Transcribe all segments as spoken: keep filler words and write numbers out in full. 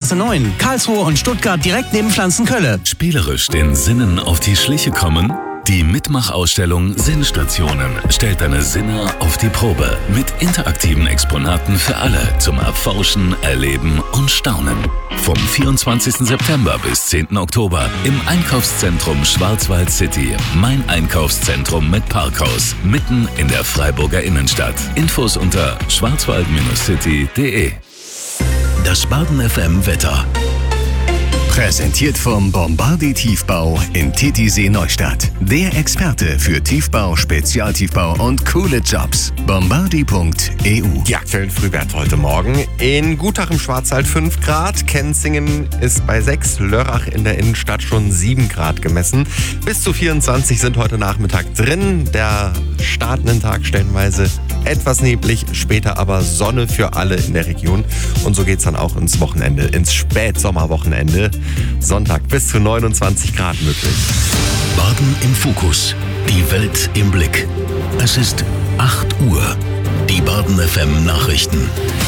Straße neun. Karlsruhe und Stuttgart direkt neben Pflanzenkölle. Spielerisch den Sinnen auf die Schliche kommen? Die Mitmachausstellung Sinnstationen stellt deine Sinne auf die Probe mit interaktiven Exponaten für alle zum Erforschen, Erleben und Staunen. Vom vierundzwanzigsten September bis zehnten Oktober im Einkaufszentrum Schwarzwald City. Mein Einkaufszentrum mit Parkhaus, mitten in der Freiburger Innenstadt. Infos unter schwarzwald city punkt de. Das Baden F M Wetter. Präsentiert vom Bombardi Tiefbau in Titisee Neustadt. Der Experte für Tiefbau, Spezialtiefbau und coole Jobs. bombardi punkt e u. Die aktuellen Frühwerte heute Morgen. In Gutach im Schwarzwald fünf Grad, Kenzingen ist bei sechs, Lörrach in der Innenstadt schon sieben Grad gemessen. Bis zu vierundzwanzig sind heute Nachmittag drin. Der startenden Tag stellenweise etwas neblig, später aber Sonne für alle in der Region. Und so geht's dann auch ins Wochenende, ins Spätsommerwochenende. Sonntag bis zu neunundzwanzig Grad möglich. Baden im Fokus. Die Welt im Blick. Es ist acht Uhr. Die Baden F M Nachrichten.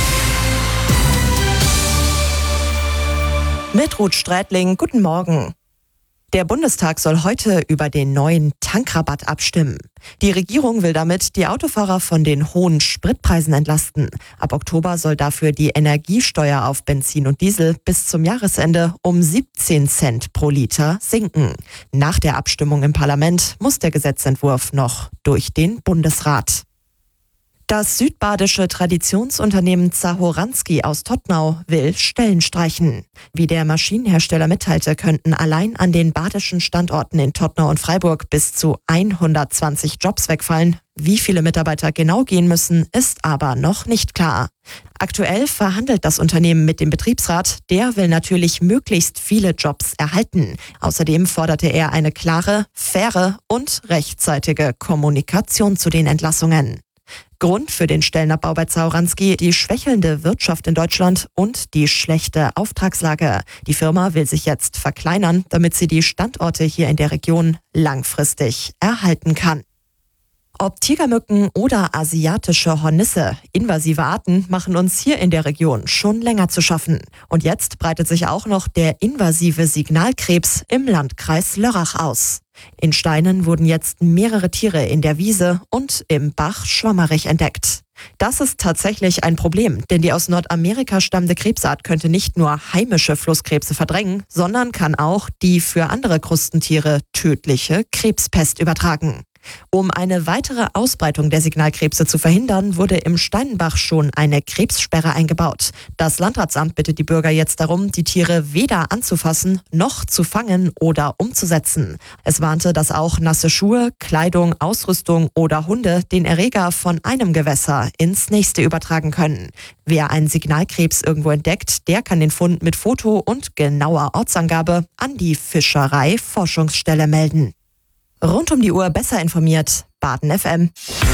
Mit Ruth Strätling, guten Morgen. Der Bundestag soll heute über den neuen Tankrabatt abstimmen. Die Regierung will damit die Autofahrer von den hohen Spritpreisen entlasten. Ab Oktober soll dafür die Energiesteuer auf Benzin und Diesel bis zum Jahresende um siebzehn Cent pro Liter sinken. Nach der Abstimmung im Parlament muss der Gesetzentwurf noch durch den Bundesrat. Das südbadische Traditionsunternehmen Zahoranski aus Todtnau will Stellen streichen. Wie der Maschinenhersteller mitteilte, könnten allein an den badischen Standorten in Todtnau und Freiburg bis zu hundertzwanzig Jobs wegfallen. Wie viele Mitarbeiter genau gehen müssen, ist aber noch nicht klar. Aktuell verhandelt das Unternehmen mit dem Betriebsrat. Der will natürlich möglichst viele Jobs erhalten. Außerdem forderte er eine klare, faire und rechtzeitige Kommunikation zu den Entlassungen. Grund für den Stellenabbau bei Zahoranski die schwächelnde Wirtschaft in Deutschland und die schlechte Auftragslage. Die Firma will sich jetzt verkleinern, damit sie die Standorte hier in der Region langfristig erhalten kann. Ob Tigermücken oder asiatische Hornisse, invasive Arten machen uns hier in der Region schon länger zu schaffen. Und jetzt breitet sich auch noch der invasive Signalkrebs im Landkreis Lörrach aus. In Steinen wurden jetzt mehrere Tiere in der Wiese und im Bach Schwammerich entdeckt. Das ist tatsächlich ein Problem, denn die aus Nordamerika stammende Krebsart könnte nicht nur heimische Flusskrebse verdrängen, sondern kann auch die für andere Krustentiere tödliche Krebspest übertragen. Um eine weitere Ausbreitung der Signalkrebse zu verhindern, wurde im Steinenbach schon eine Krebssperre eingebaut. Das Landratsamt bittet die Bürger jetzt darum, die Tiere weder anzufassen noch zu fangen oder umzusetzen. Es warnte, dass auch nasse Schuhe, Kleidung, Ausrüstung oder Hunde den Erreger von einem Gewässer ins nächste übertragen können. Wer einen Signalkrebs irgendwo entdeckt, der kann den Fund mit Foto und genauer Ortsangabe an die Fischereiforschungsstelle melden. Rund um die Uhr besser informiert, Baden F M.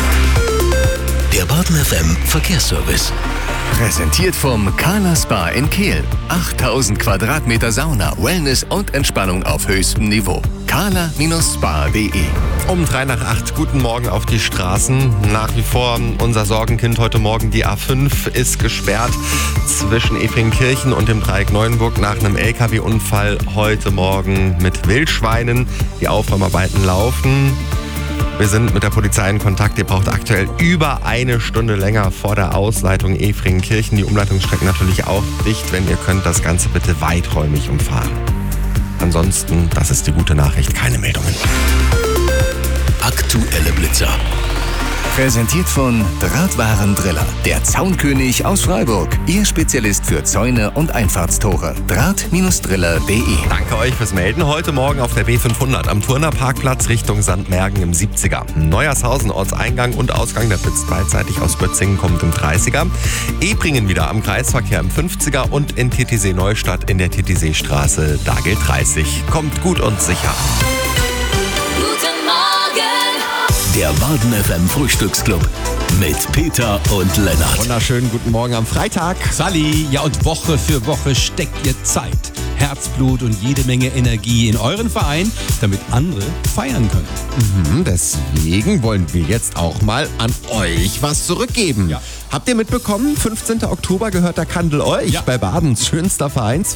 Der Baden F M Verkehrsservice. Präsentiert vom Kala Spa in Kehl. achttausend Quadratmeter Sauna, Wellness und Entspannung auf höchstem Niveau. kala Spa punkt de. Um drei nach acht, guten Morgen auf die Straßen. Nach wie vor unser Sorgenkind heute Morgen, die A fünf ist gesperrt zwischen Efringkirchen und dem Dreieck Neuenburg nach einem L K W-Unfall heute Morgen mit Wildschweinen. Die Aufräumarbeiten laufen. Wir sind mit der Polizei in Kontakt. Ihr braucht aktuell über eine Stunde länger vor der Ausleitung Efringkirchen. Die Umleitungsstrecken natürlich auch dicht. Wenn ihr könnt, das Ganze bitte weiträumig umfahren. Ansonsten, das ist die gute Nachricht, keine Meldungen. Aktuelle Blitzer. Präsentiert von Drahtwarendriller, der Zaunkönig aus Freiburg. Ihr Spezialist für Zäune und Einfahrtstore. Draht Driller punkt de. Danke euch fürs Melden. Heute Morgen auf der B fünfhundert am Turner Parkplatz Richtung Sandmergen im siebziger. Neuershausen, Ortseingang und Ausgang, der blitzt beidseitig. Aus Bötzingen kommt im dreißiger. Ebringen wieder am Kreisverkehr im fünfziger und in Titisee Neustadt in der Titisee-Straße, da gilt dreißig. Kommt gut und sicher. Der Baden F M Frühstücksclub mit Peter und Lennart. Wunderschönen guten Morgen am Freitag. Sally, ja, und Woche für Woche steckt ihr Zeit, Herzblut und jede Menge Energie in euren Verein, damit andere feiern können. Mhm, deswegen wollen wir jetzt auch mal an euch was zurückgeben. Ja. Habt ihr mitbekommen, fünfzehnten Oktober gehört der Kandel euch Ja. bei Badens schönster Vereinsfeier.